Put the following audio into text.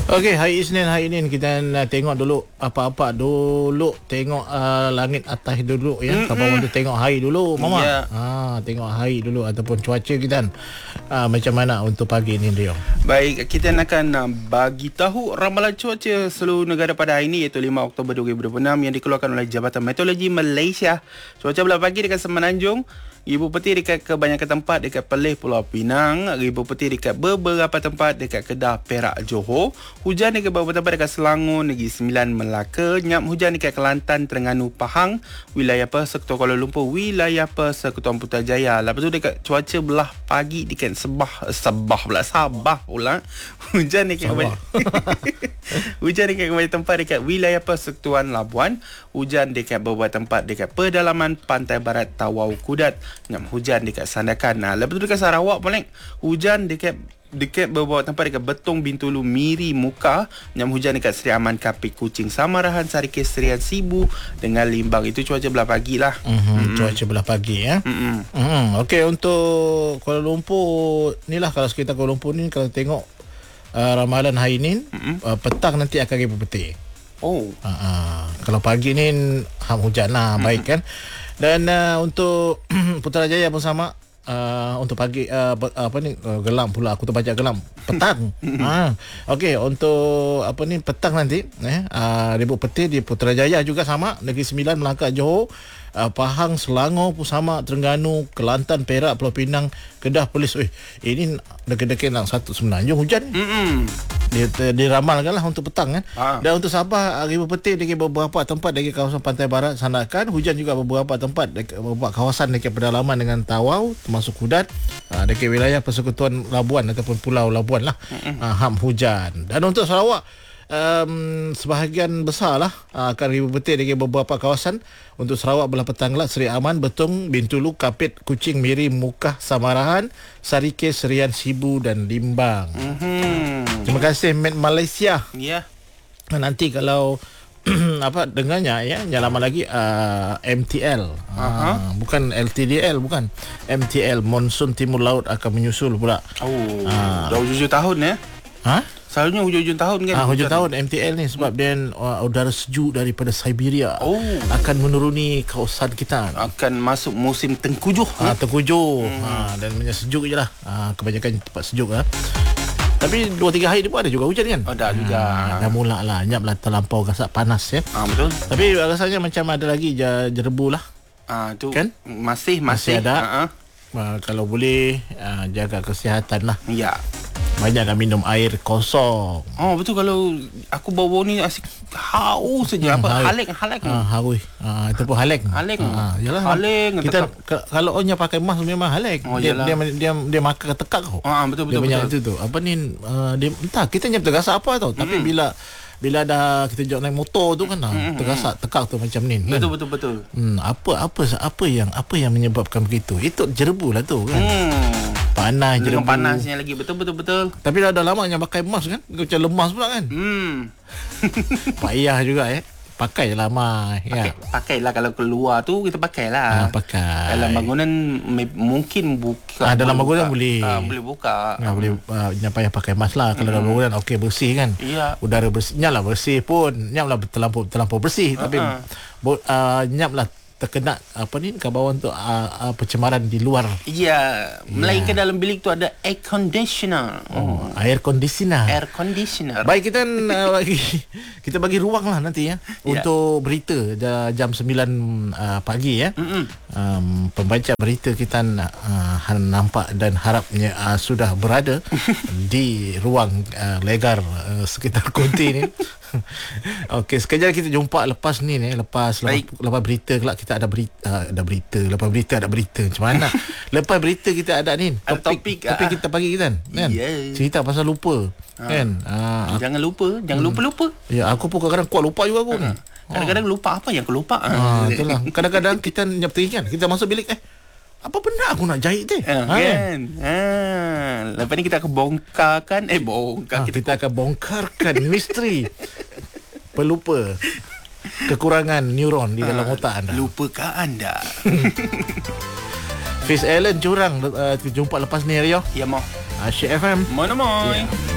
Okey, hari Isnin kita nak tengok dulu apa-apa dulu, tengok langit atas dulu ya. Kapan tu tengok hari dulu mama. Ya. Tengok hari dulu ataupun cuaca kita macam mana untuk pagi ni dia. Baik, kita akan bagi tahu ramalan cuaca seluruh negara pada hari ini iaitu 5 Oktober 2026 yang dikeluarkan oleh Jabatan Meteorologi Malaysia. Cuaca belah pagi dekat Semenanjung, ribu peti dekat kebanyakan tempat dekat Perlis Pulau Pinang, ribu peti dekat beberapa tempat dekat Kedah, Perak, Johor, hujan dekat beberapa tempat dekat Selangor, Negeri Sembilan, Melaka, nyap hujan dekat Kelantan, Terengganu, Pahang, wilayah Persekutuan Kuala Lumpur, wilayah Persekutuan Putrajaya. Lepas tu dekat cuaca belah pagi dekat Sabah pula. Hujan dekat hujan dekat kebanyakan tempat dekat wilayah Persekutuan Labuan, hujan dekat beberapa tempat dekat pedalaman pantai barat Tawau Kudat, nyam hujan dekat Sandakan. Lepas tu dekat Sarawak Molek, hujan dekat beberapa tempat dekat Betong, Bintulu, Miri, Muka, nyam hujan dekat Seri Aman, Kapit, Kuching, Samarahan, Sarikis, Serian, Sibu dengan Limbang. Itu cuaca belah pagi lah. Cuaca belah pagi ya. Okey, untuk Kuala Lumpur ni lah, kalau sekitar Kuala Lumpur ni kalau tengok ramalan hari ni petang nanti akan ribu peti. Kalau pagi ni hujan lah, baik kan. Dan untuk Putrajaya pun sama. Untuk pagi gelam pula, aku terbaca gelam petang. Okey, untuk petang nanti ribu peti di Putrajaya juga sama, Negeri Sembilan, Melaka, Johor, Pahang, Selangor pun sama, Terengganu, Kelantan, Perak, Pulau Pinang, Kedah, Perlis. Ini dekat-dekat nak satu Semenanjung hujan ni. Diramalkan lah untuk petang kan. Dan untuk Sabah, ribu peti dekat beberapa tempat dekat kawasan pantai barat Sandakan, hujan juga beberapa tempat dekat beberapa kawasan dekat pedalaman dengan Tawau termasuk Kudat, dekat wilayah Persekutuan Labuan ataupun Pulau Labuan lah. Hujan. Dan untuk Sarawak, sebahagian besar lah akan ribu peti dekat beberapa kawasan. Untuk Sarawak belah petang lah, Seri Aman, Betong, Bintulu, Kapit, Kuching, Miri, Mukah, Samarahan, Sarikis, Serian, Sibu dan Limbang. Terima kasih Met Malaysia. Nanti kalau dengarnya ya, jangan lama lagi MTL, bukan LTDL, bukan MTL, Monsun Timur Laut akan menyusul pula. Dah hujung tahun ya. Selalunya hujung tahun kan. Hujung tahun MTL ni sebab dia udara sejuk daripada Siberia akan menuruni kawasan kita. Akan masuk musim tengkujuh. Tengkujuh. Dan banyak sejuk je lah. Kebanyakan tempat sejuk lah. Tapi 2-3 hari ni pun ada juga hujan kan? Ada juga. Dah mula lah. Nyap lah terlampau gasak panas ya. Betul. Tapi rasanya macam ada lagi jerebu lah. Tu kan? Masih ada. Kalau boleh jaga kesihatan lah. Ya. Banyakkan minum air kosong. Betul. Kalau aku bawa ni asyik haus saja. Halek. Haus. Itu pun halek. Yalah. Halek. Kita kalau orangnya pakai mask memang halek. Dia makan tekak kau. Betul. Dia banyak itu tu. Apa ni dia entah kita nyap tergasak apa tau. Tapi bila dah kita jauh naik motor tu kan tergasak tekak tu macam ni. Betul. Apa yang menyebabkan begitu? Itu jerebu lah tu kan. Panas, jerebu. Dengan panasnya lagi. Betul. Tapi dah lama yang pakai mask kan, macam lemas pula kan. Payah juga pakai je lama ya. Pakailah kalau keluar tu kita pakailah. Pakai. Dalam bangunan mungkin buka. Dalam bangunan boleh. Boleh buka. Boleh jangan payah pakai mask lah. Kalau dalam bangunan okey bersih kan. Udara bersih, nyaplah bersih pun. Nyaplah terlampau bersih tapi nyaplah terkena kabawan tu pencemaran di luar. Melainkan dalam bilik tu ada air conditioner. Air conditioner. Baik, kita bagi ruang lah nanti ya untuk berita jam 9 pagi ya. Pembaca berita kita nampak dan harapnya sudah berada di ruang legar sekitar konti ni. Okey, sekejap kita jumpa lepas berita kelak kita ada berita. Lepas berita ada berita. Macam mana? Lepas berita kita ada ni topik kita pagi kita kan. Cerita pasal lupa. Kan? Jangan lupa. Ya, aku pun kadang-kadang kuat lupa juga aku ni. Kadang-kadang lupa apa yang aku lupa. Itulah. Kadang-kadang kita nyap teringat. Kita masuk bilik apa benda aku nak jahit ni? Kan? Lepas ni kita akan bongkarkan kita akan bongkarkan misteri pelupa, kekurangan neuron di dalam otak anda. Lupakah anda? Fiz Allen curang jumpa lepas ni Rio. Ya mau. Asyik FM. Mana mau.